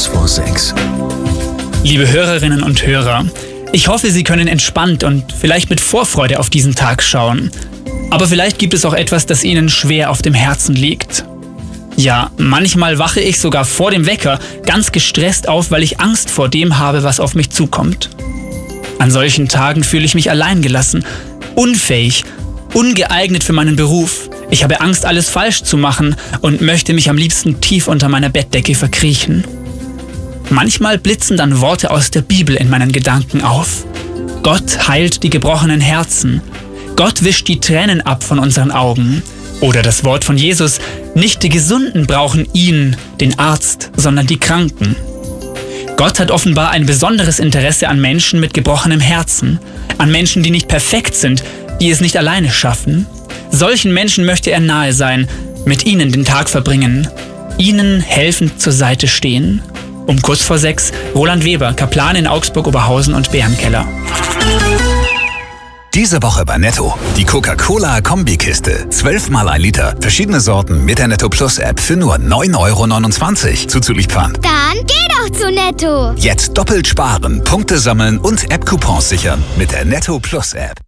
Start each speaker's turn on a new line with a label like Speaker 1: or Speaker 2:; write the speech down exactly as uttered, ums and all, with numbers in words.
Speaker 1: kurz vor sechs.
Speaker 2: Liebe Hörerinnen und Hörer, ich hoffe, Sie können entspannt und vielleicht mit Vorfreude auf diesen Tag schauen. Aber vielleicht gibt es auch etwas, das Ihnen schwer auf dem Herzen liegt. Ja, manchmal wache ich sogar vor dem Wecker ganz gestresst auf, weil ich Angst vor dem habe, was auf mich zukommt. An solchen Tagen fühle ich mich alleingelassen, unfähig, ungeeignet für meinen Beruf. Ich habe Angst, alles falsch zu machen und möchte mich am liebsten tief unter meiner Bettdecke verkriechen. Manchmal blitzen dann Worte aus der Bibel in meinen Gedanken auf. Gott heilt die gebrochenen Herzen. Gott wischt die Tränen ab von unseren Augen. Oder das Wort von Jesus: Nicht die Gesunden brauchen ihn, den Arzt, sondern die Kranken. Gott hat offenbar ein besonderes Interesse an Menschen mit gebrochenem Herzen, an Menschen, die nicht perfekt sind, die es nicht alleine schaffen. Solchen Menschen möchte er nahe sein, mit ihnen den Tag verbringen, ihnen helfend zur Seite stehen. Um kurz vor sechs, Roland Weber, Kaplan in Augsburg-Oberhausen und Bärenkeller.
Speaker 1: Diese Woche bei Netto. Die Coca-Cola-Kombikiste. zwölfmal ein Liter. Verschiedene Sorten mit der Netto Plus App für nur neun Euro neunundzwanzig. Zuzüglich Pfand.
Speaker 3: Dann geh doch zu Netto.
Speaker 1: Jetzt doppelt sparen, Punkte sammeln und App-Coupons sichern mit der Netto Plus App.